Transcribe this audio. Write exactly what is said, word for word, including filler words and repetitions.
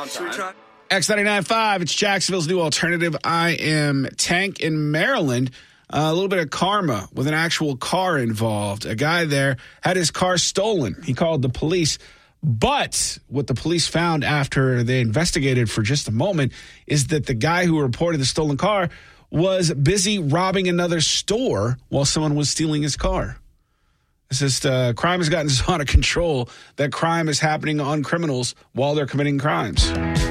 time. X ninety-nine point five, it's Jacksonville's new alternative. I am Tank in Maryland. Uh, a little bit of karma with an actual car involved. A guy there had his car stolen. He called the police. But what the police found after they investigated for just a moment is that the guy who reported the stolen car was busy robbing another store while someone was stealing his car. It's just uh, crime has gotten so out of control that crime is happening on criminals while they're committing crimes.